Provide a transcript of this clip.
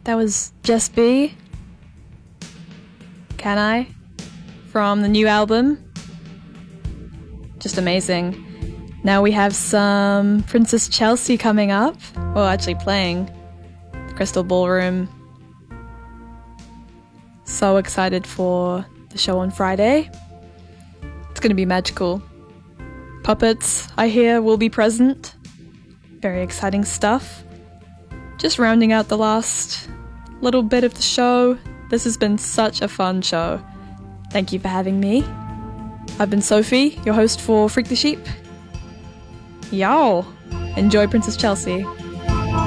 That was Just Be. Can I? From the new album. Just amazing. Now we have some Princess Chelsea coming up. Well, actually playing the Crystal Ballroom. So excited for the show on Friday. It's going to be magical. Puppets, I hear, will be present. Very exciting stuff. Just rounding out the last little bit of the show. This has been such a fun show. Thank you for having me. I've been Sophie, your host for Freak the Sheep. Y'all, enjoy Princess Chelsea.